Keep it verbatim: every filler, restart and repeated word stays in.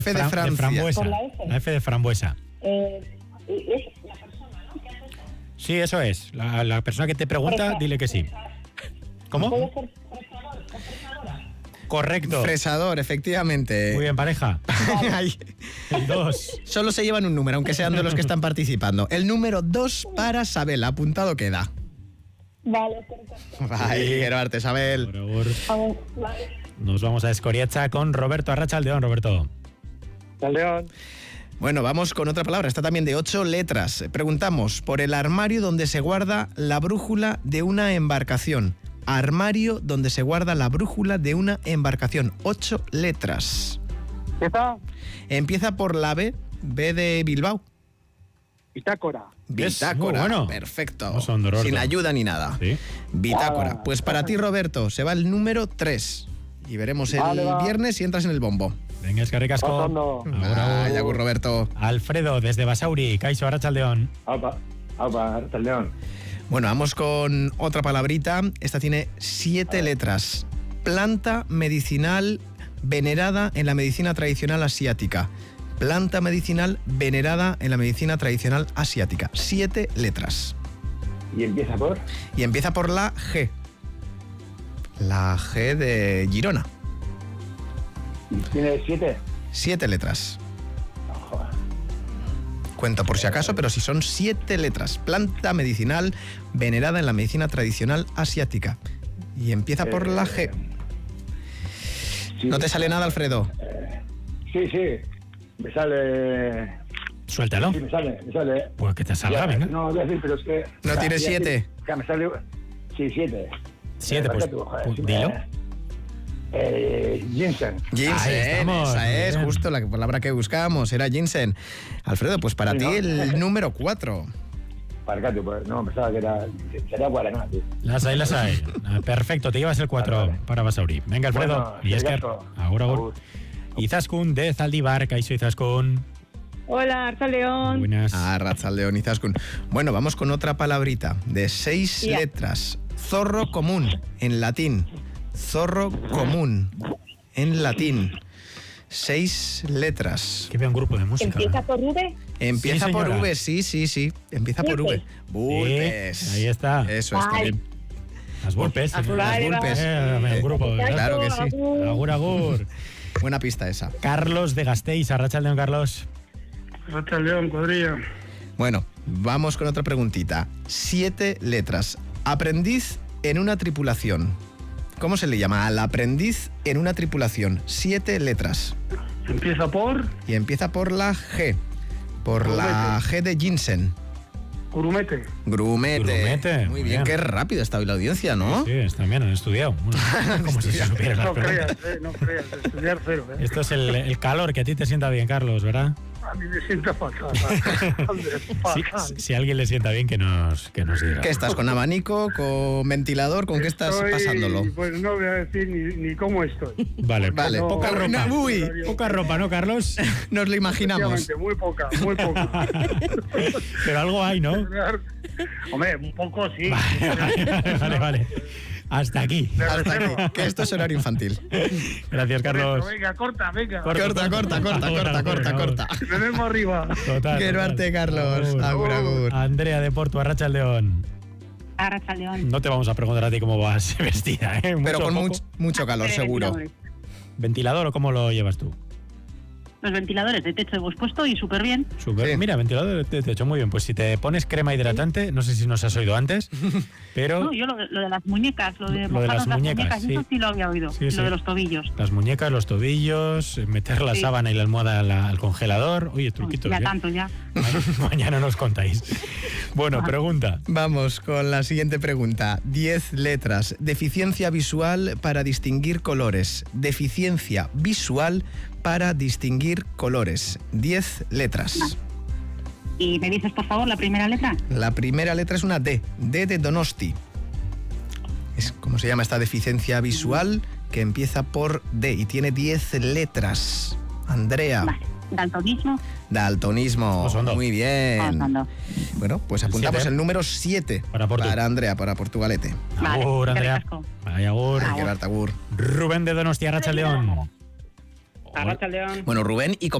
F de Francia. De frambuesa. ¿Por la F? La F de frambuesa. Eh, es la persona, ¿no? ¿Qué hace? Sí, eso es. La, la persona que te pregunta, Fresa- dile que sí. ¿Cómo? ¿Puede ser fresador o fresadora? Correcto. Fresador, efectivamente. Muy bien, pareja. Ay, El dos. solo se llevan un número, aunque sean de los que están participando. El número dos para Sabel. Apuntado queda. Vale, perfecto. Ay, Gerarte, Sabel. Por favor. Vamos, vale. Nos vamos a Escoriacha con Roberto Arrachaldeón. Roberto. León. Bueno, vamos con otra palabra. Está también de ocho letras. Preguntamos por el armario donde se guarda la brújula de una embarcación. Armario donde se guarda la brújula de una embarcación. Ocho letras. ¿Qué está? Empieza por la B. B de Bilbao. Bitácora. Bitácora. muy bueno. Perfecto. No son dolorosos. Sin ayuda ni nada. Sí. Bitácora. Ah. Pues para ti, Roberto, se va el número tres. Y veremos el Vale, va. viernes si entras en el bombo. Venga, Escarricasco. Pasando. Ay, agur, Roberto. Alfredo, desde Basauri. Caixo Arrachaldeón. Aupa. Aupa, hasta el León. Bueno, vamos con otra palabrita. Esta tiene siete letras. Planta medicinal venerada en la medicina tradicional asiática. Planta medicinal venerada en la medicina tradicional asiática. Siete letras. ¿Y empieza por? Y empieza por la G. La G de Girona. ¿Y tiene siete? Siete letras. No, joder. Cuento por si acaso, pero si son siete letras. Planta medicinal venerada en la medicina tradicional asiática. Y empieza por la G. Sí. ¿No te sale nada, Alfredo? Sí, sí. Me sale... Suéltalo. Sí, me sale, me sale. Pues que te salga, Ya, venga. No, voy a decir, pero es que... ¿No ya, tiene voy a siete? decir, Ya me sale... Sí, siete. Siete, Eh, pues, tú, joder, pues sí, dilo. eh, Eh, ginseng. Ginseng, Ahí estamos, esa muy es bien. justo la palabra que buscábamos, era ginseng. Alfredo, pues para Sí, ti ¿no? el número cuatro. Parcate, pues no, pensaba que era... Sería Guaraná, tío. Las hay, las hay. Ah, perfecto, te llevas el cuatro Vale, vale. para Basauri. Venga, Alfredo. Bueno, y Esker. Gerardo. Agur, agur. Agur. Izaskun de Zaldibar. Caixo Izaskun. Hola, Arrachaldeón. Buenas. Ah, Ratzaldeón y Zaskun. Bueno, vamos con otra palabrita de seis Ya. letras. Zorro común, en latín. Zorro común, en latín. Seis letras. Que vea un grupo de música. ¿Empieza por V? Empieza Sí, por señora. V, sí, sí, sí. Empieza por V. Vulpes. Sí, ahí está. Eso es. Ay. también. Las golpes. Las Vale, Vulpes. Eh, un grupo. ¿verdad? Claro que sí. Agur, agur. Buena pista esa. Carlos de Gasteiz. Arrachaldeón, Carlos. Hasta el León, cuadrilla. Bueno, vamos con otra preguntita. Siete letras. Aprendiz en una tripulación. ¿Cómo se le llama? Al aprendiz en una tripulación. Siete letras. Empieza por... Y empieza por la G. Por la G de ginseng. Curumete. Grumete. Grumete, Muy muy bien, bien. qué rápido está hoy la audiencia, ¿no? Sí, está bien, han estudiado. Bueno, como si se supieran las No preguntas. creas, eh, no creas. Estudiar cero, eh. Esto es el, el calor que a ti te sienta bien, Carlos, ¿verdad? A mí me sienta fatal. Hombre, Si, fatal. si a alguien le sienta bien, que nos, que nos diga. ¿Qué estás? ¿Con abanico? ¿Con ventilador? ¿Con qué estás Estoy, pasándolo? Pues no voy a decir ni, ni cómo estoy. Vale, Vale. po- poca No, ropa. uy. Poca ropa, ¿no, Carlos? Nos lo imaginamos. Efectivamente, muy poca, muy poca. Pero algo hay, ¿no? Hombre, un poco sí. Vale, vale, vale, vale. Hasta aquí. Hasta aquí, que esto es horario infantil. Gracias, Carlos. Venga, corta, venga. Corta, Corta, corta, corta, Agur, corta, agur, corta, agur. corta. Me vengo arriba. Total. Quererte, total. Carlos. Agur. Agur, agur. Andrea de Porto, Arrachaldeón. Arrachaldeón. No te vamos a preguntar a ti cómo vas vestida, ¿eh? Pero Mucho, con poco. mucho, mucho calor, Eh, seguro. ¿Ventilador o cómo lo llevas tú? Los ventiladores de techo hemos puesto y súper bien. Súper. Sí. Mira, ventilador de techo, muy bien. Pues si te pones crema hidratante, no sé si nos has oído antes, pero No, yo lo, lo de las muñecas, lo de Lo de mojarnos las muñecas, sí. eso sí lo había oído. Sí, y sí. lo de los tobillos. las muñecas, los tobillos, meter la Sí. sábana y la almohada al, al congelador. Oye, truquitos. ya ¿eh? tanto, ya. Ma- Mañana nos contáis. Bueno, pregunta. Vamos con la siguiente pregunta. Diez letras. Deficiencia visual para distinguir colores. Deficiencia visual para distinguir colores. Diez letras. Y me dices, por favor, la primera letra. La primera letra es una D. D de Donosti. Es como se llama esta deficiencia visual que empieza por D y tiene diez letras. Andrea. Vale. Daltonismo. Daltonismo. Osondo. Muy bien. Osando. Bueno, pues El apuntamos siete. el número siete Para Portu. Andrea, para Portugalete. Vale, Agur, Andrea. eskerrik asko. Ay, agur. Agur. Gerard Agur. Rubén de Donostia, Arrachaldeón. Arratsaldeon. Bueno, Rubén, y